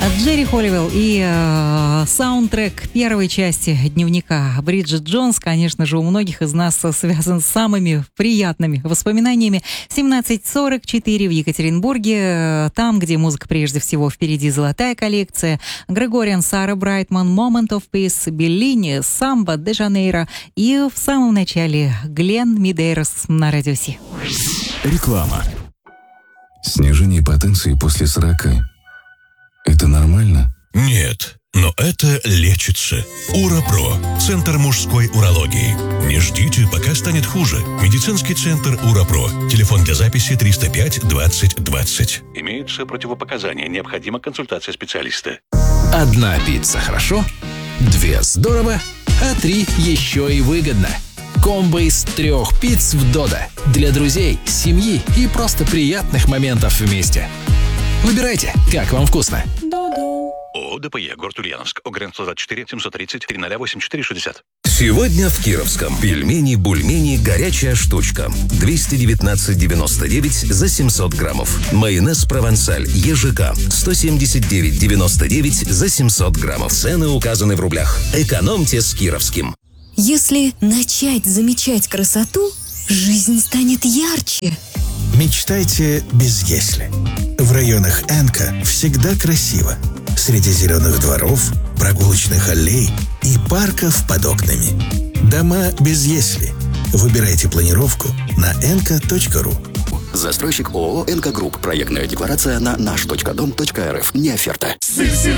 Джерри Холливелл и саундтрек первой части дневника Бриджит Джонс, конечно же, у многих из нас связан с самыми приятными воспоминаниями. 17:44 в Екатеринбурге, там, где музыка прежде всего, впереди золотая коллекция. Грегориан, Сара Брайтман, Moment of Peace, Беллини, Самбо де Жанейро и в самом начале Глен Медейрос на Радио Си. Реклама. Снижение потенции после 40. Это нормально? Нет, но это лечится. УраПро. Центр мужской урологии. Не ждите, пока станет хуже. Медицинский центр УраПро. Телефон для записи 305 20 20. Имеются противопоказания. Необходима консультация специалиста. 1 пицца хорошо, 2 здорово, а 3 еще и выгодно. Комбо из 3 пицц в Додо. Для друзей, семьи и просто приятных моментов вместе. Выбирайте, как вам вкусно. ООО ДПЕ, город Ульяновск, ОГРН 124 730 3084 60. Сегодня в Кировском. Пельмени-бульмени «Горячая штучка». 219,99 за 700 граммов. Майонез «Провансаль» ЕЖК. 179,99 за 700 граммов. Цены указаны в рублях. Экономьте с Кировским. Если начать замечать красоту, жизнь станет ярче. Мечтайте без «если». В районах Энка всегда красиво. Среди зеленых дворов, прогулочных аллей и парков под окнами. Дома без «если». Выбирайте планировку на enka.ru. Застройщик ООО «Энка Групп». Проектная декларация на наш.дом.рф. Не оферта. Сыр